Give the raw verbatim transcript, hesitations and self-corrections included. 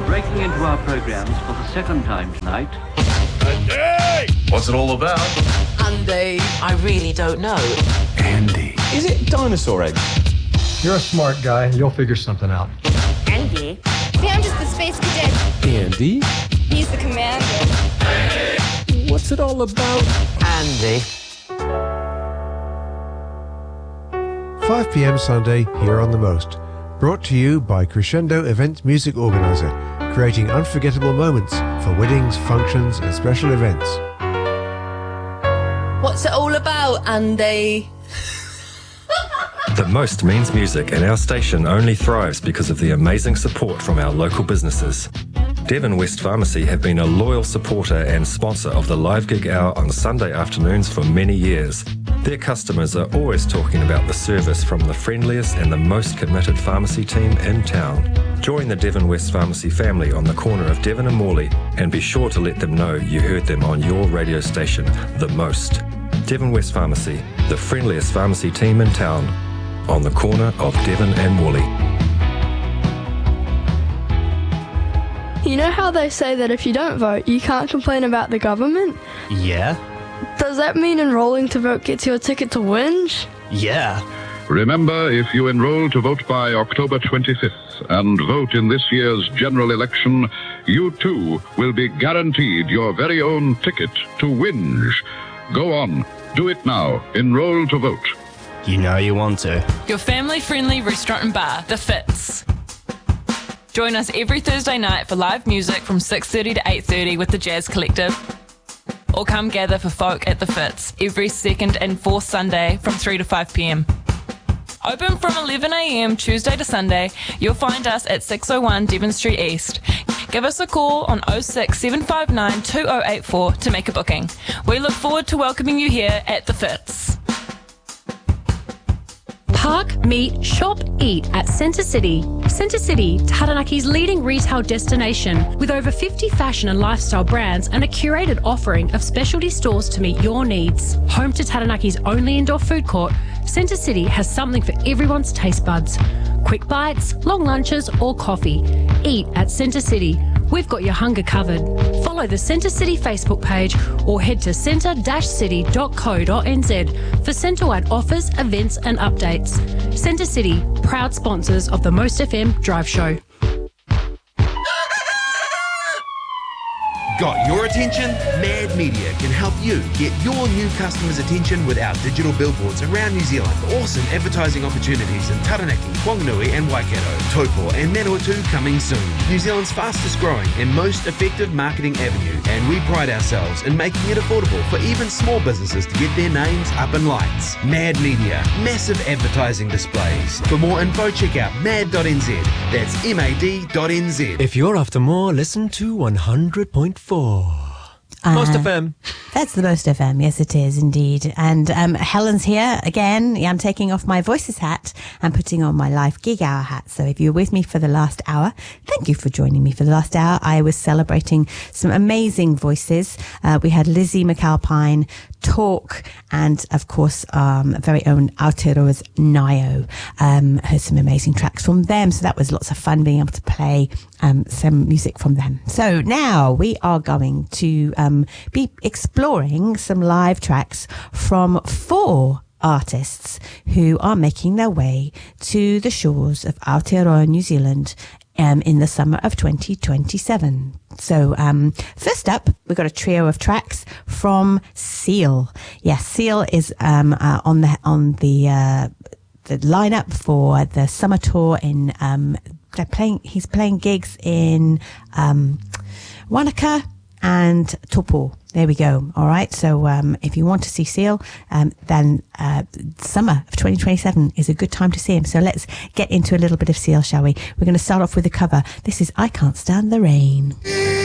breaking into our programs for the second time tonight. Andy! What's it all about? Andy, I really don't know. Andy. Is it dinosaur eggs? You're a smart guy. You'll figure something out. Andy? See, I'm just the space cadet. Andy? He's the commander. Andy. What's it all about? Andy. five p.m. Sunday here on The Most. Brought to you by Crescendo Events Music Organiser, creating unforgettable moments for weddings, functions and special events. What's it all about, Andy? The Most means music, and our station only thrives because of the amazing support from our local businesses. Devon West Pharmacy have been a loyal supporter and sponsor of the Live Gig Hour on Sunday afternoons for many years. Their customers are always talking about the service from the friendliest and the most committed pharmacy team in town. Join the Devon West Pharmacy family on the corner of Devon and Morley, and be sure to let them know you heard them on your radio station, The Most. Devon West Pharmacy, the friendliest pharmacy team in town, on the corner of Devon and Morley. You know how they say that if you don't vote, you can't complain about the government? Yeah. Does that mean enrolling to vote gets you a ticket to Whinge? Yeah. Remember, if you enroll to vote by October twenty-fifth and vote in this year's general election, you too will be guaranteed your very own ticket to Whinge. Go on, do it now. Enroll to vote. You know you want to. Your family-friendly restaurant and bar, The Fitz. Join us every Thursday night for live music from six thirty to eight thirty with the Jazz Collective. Or come gather for folk at The Fitz every second and fourth Sunday from three to five p.m. Open from eleven a.m. Tuesday to Sunday. You'll find us at six oh one Devon Street East. Give us a call on oh six seven five nine two oh eight four to make a booking. We look forward to welcoming you here at The Fitz. Park, meet, shop, eat at Centre City. Centre City, Taranaki's leading retail destination, with over fifty fashion and lifestyle brands and a curated offering of specialty stores to meet your needs. Home to Taranaki's only indoor food court, Centre City has something for everyone's taste buds. Quick bites, long lunches or coffee. Eat at Centre City. We've got your hunger covered. Follow the Centre City Facebook page or head to centre city dot co dot n z for Centre-wide offers, events and updates. Centre City, proud sponsors of the Most F M Drive Show. Got your attention? Mad Media can help you get your new customers' attention with our digital billboards around New Zealand. Awesome advertising opportunities in Taranaki, Whanganui and Waikato, Taupo and Manawatu coming soon. New Zealand's fastest growing and most effective marketing avenue, and we pride ourselves in making it affordable for even small businesses to get their names up in lights. Mad Media, massive advertising displays. For more info, check out mad dot n z. That's M A D dot N Z. If you're after more, listen to one hundred point four. Uh, Most F M. That's the Most F M. Yes, it is indeed. And um, Helen's here again. I'm taking off my Voices hat and putting on my Live Gig Hour hat. So if you were with me for the last hour, thank you for joining me for the last hour. I was celebrating some amazing voices. Uh, we had Lizzie McAlpine talk, and of course, um, very own Aotearoa's Nio. Um, heard some amazing tracks from them. So that was lots of fun being able to play um, some music from them. So now we are going to um, be exploring some live tracks from four artists who are making their way to the shores of Aotearoa, New Zealand, um, in the summer of twenty twenty-seven. So, um, first up, we've got a trio of tracks from Seal. Yes, Seal is, um, uh, on the, on the, uh, the lineup for the summer tour in, um, they're playing, he's playing gigs in, um, Wanaka and Taupo. There we go. All right. So, um, if you want to see Seal, um, then, uh, summer of twenty twenty-seven is a good time to see him. So let's get into a little bit of Seal, shall we? We're going to start off with a cover. This is I Can't Stand the Rain.